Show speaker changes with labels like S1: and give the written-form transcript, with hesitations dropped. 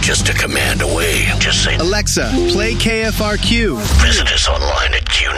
S1: just a command away. Just say,
S2: Alexa, play KFRQ.
S1: visit us online at Q